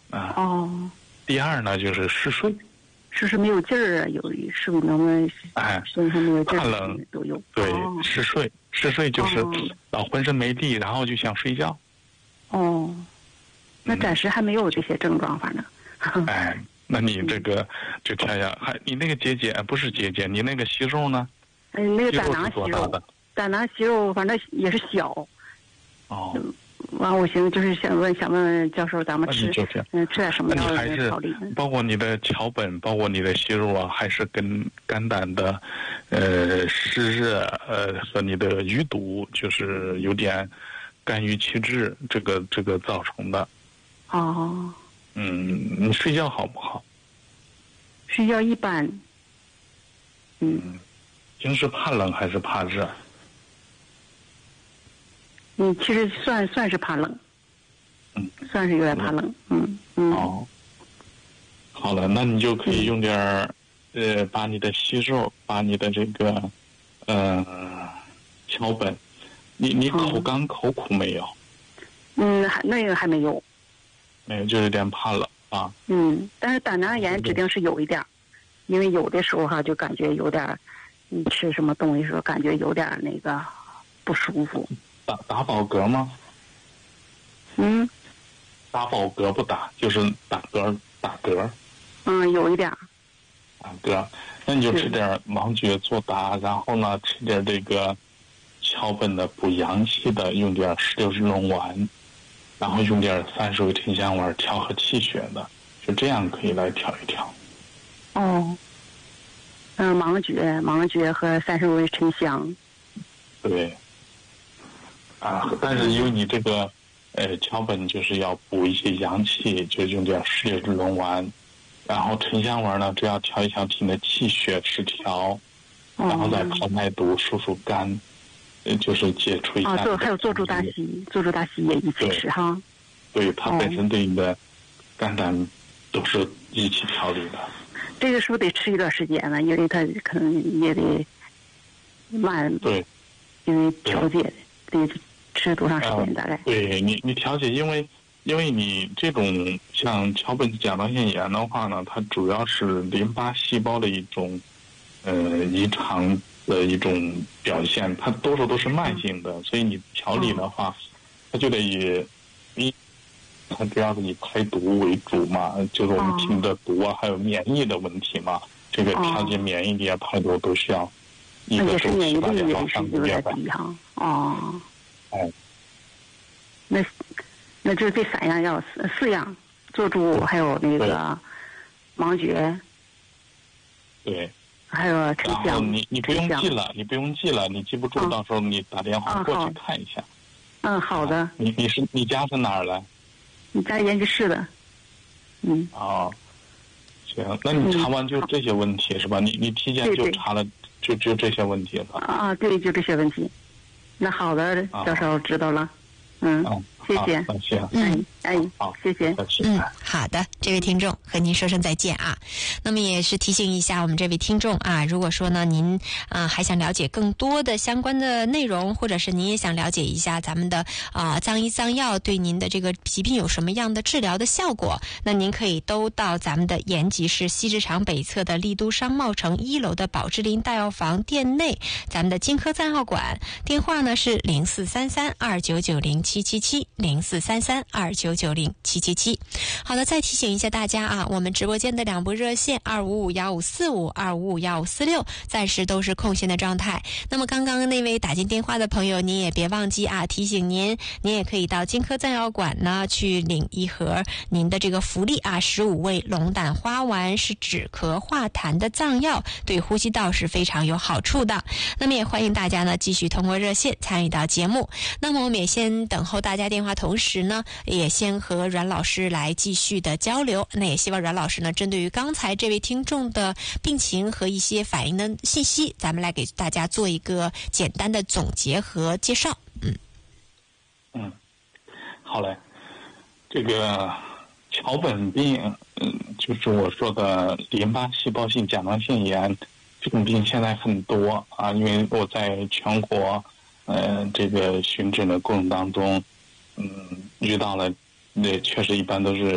啊。 哦。 第二呢，就是嗜睡。 是没有劲儿啊？是不是能不能身上没有劲儿？ 怕冷都有。 对，嗜睡就是老浑身没力，然后就想睡觉。 哦，那暂时还没有这些症状，反正。 哎，那你这个就调养，你那个结节不是结节，你那个息肉呢？ 那个胆囊息肉，胆囊息肉反正也是小。 哦。 完，我寻思就是想问教授，咱们吃点什么药调理？ 包括你的桥本，包括你的息肉啊，还是跟肝胆的湿热和你的淤堵，就是有点肝郁气滞，这个造成的。 哦。 你睡觉好不好？ 睡觉一般。 平时怕冷还是怕热？ 其实算是怕冷。算是有点怕冷。 哦，好了，那你就可以用点把你的息肉，把你的这个桥本，你口干口苦没有？ 那个还没有。 没有，就有点怕冷啊。 但是胆囊炎指定是有一点，因为有的时候就感觉有点，你吃什么东西时候感觉有点那个不舒服。 打饱嗝吗？打饱嗝不打，就是打嗝。 有一点。 打嗝，那你就吃点王爵做打，然后呢吃点这个桥本的补阳气的，用点石榴日龙丸，然后用点30味沉香丸调和气血的，就这样可以来调一调。 哦。芒蕨和30味沉香。 对。但是因为你这个桥本就是要补一些阳气，就用点石榴日龙丸，然后沉香丸呢，只要调一调体内气血失调，然后再排排毒、疏肝，就是解除一下。 还有坐柱大溪也一起吃哈。 对，它本身对你的肝胆都是一起调理的。 这个是不是得吃一段时间呢？因为它可能也得慢。 对。 因为调节得吃多长时间大概？ 对你调节，因为你这种像桥本甲状腺炎的话呢，它主要是淋巴细胞的一种异常的一种表现，它多数都是慢性的，所以你调理的话，它就得它主要是以排毒为主嘛，就是我们听的毒啊，还有免疫的问题嘛，这个调节免疫力啊、排毒都需要一个周期吧，2到3个月吧。 那就这3样药，4样，坐柱还有那个芒蕨。 对。 还有沉香。 然后你不用记了，你记不住，到时候你打电话过去看一下。 好的。 你家是哪儿的？ 你家延吉市的。 哦，行，那你查完就这些问题是吧？你体检就查了，就这些问题了。 对，就这些问题。那好的，教授知道了。谢谢。好，谢谢。 好的，这位听众和您说声再见啊。那么也是提醒一下我们这位听众啊，如果说呢您还想了解更多的相关的内容，或者是您也想了解一下咱们的藏医藏药对您的这个疾病有什么样的治疗的效果，那您可以都到咱们的延吉市西直厂北侧的丽都商贸城1楼的宝芝林大药房店内，咱们的金科藏药馆，电话呢是0433299077，0433299077。好的，再提醒一下大家啊，我们直播间的2部热线2551545，2551546暂时都是空闲的状态。那么刚刚那位打进电话的朋友，您也别忘记啊，提醒您也可以到金科藏药馆呢去领一盒您的这个福利啊，15味龙胆花丸是止咳化痰的藏药，对呼吸道是非常有好处的。那么也欢迎大家呢继续通过热线参与到节目。那么我们也先等候大家电话，同时呢也先和阮老师来继续的交流。那也希望阮老师呢针对于刚才这位听众的病情和一些反映的信息，咱们来给大家做一个简单的总结和介绍。 好嘞。这个桥本病就是我说的淋巴细胞性甲状腺炎，这种病现在很多啊，因为我在全国这个巡诊的过程当中遇到了，确实一般都是